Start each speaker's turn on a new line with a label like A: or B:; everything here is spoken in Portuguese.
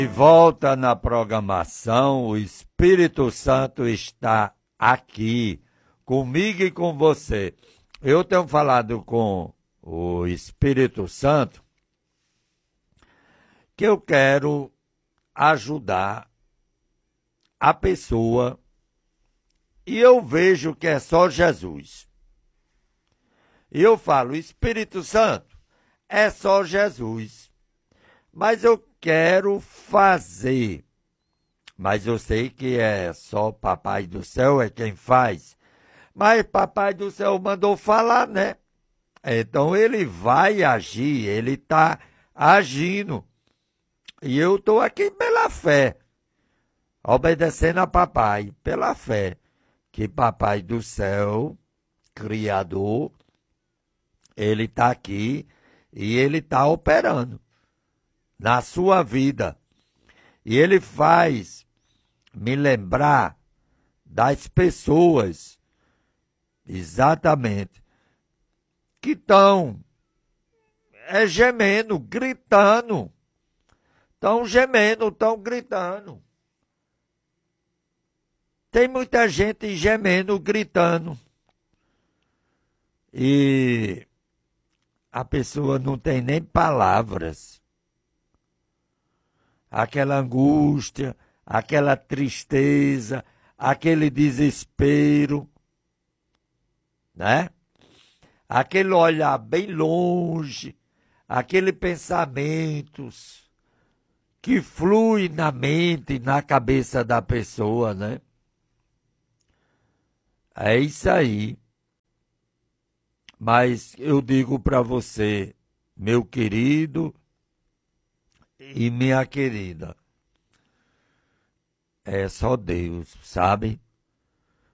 A: De volta na programação, o Espírito Santo está aqui, comigo e com você. Eu tenho falado com o Espírito Santo que eu quero ajudar a pessoa e eu vejo que é só Jesus. E eu falo, Espírito Santo, é só Jesus. Mas eu quero fazer. Mas eu sei que é só Papai do Céu é quem faz. Mas Papai do Céu mandou falar, né? Então ele vai agir, ele está agindo. E eu estou aqui pela fé, obedecendo a Papai, pela fé, que Papai do Céu, Criador, ele está aqui e ele está operando na sua vida. E ele faz me lembrar das pessoas, exatamente, que estão gemendo, gritando. Estão gemendo, estão gritando. Tem muita gente gemendo, gritando. E a pessoa não tem nem palavras. Aquela angústia, aquela tristeza, aquele desespero, né? Aquele olhar bem longe, aquele pensamentos que flui na mente, na cabeça da pessoa, né? É isso aí. Mas eu digo para você, meu querido e minha querida, é só Deus, sabe?